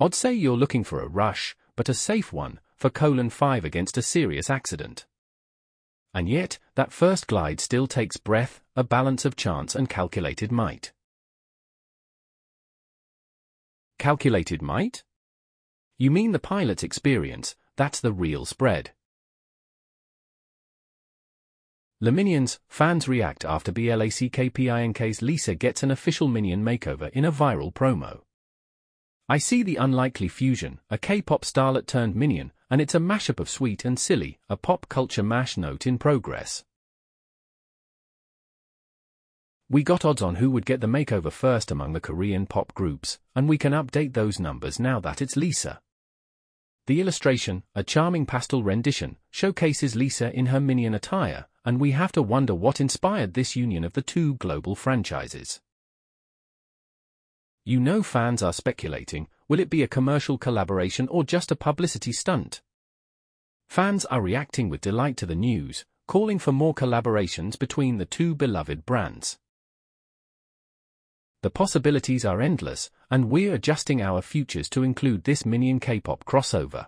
Odds say you're looking for a rush, but a safe one, for :5 against a serious accident. And yet, that first glide still takes breath, a balance of chance and calculated might. Calculated might? You mean the pilot's experience, that's the real spread. Le Minions, fans react after BLACKPINK's Lisa gets an official Minion makeover in a viral promo. I see the unlikely fusion, a K-pop starlet turned Minion, and it's a mashup of sweet and silly, a pop culture mash note in progress. We got odds on who would get the makeover first among the Korean pop groups, and we can update those numbers now that it's Lisa. The illustration, a charming pastel rendition, showcases Lisa in her Minion attire, and we have to wonder what inspired this union of the two global franchises. You know, fans are speculating, will it be a commercial collaboration or just a publicity stunt? Fans are reacting with delight to the news, calling for more collaborations between the two beloved brands. The possibilities are endless, and we're adjusting our futures to include this Minion K-pop crossover.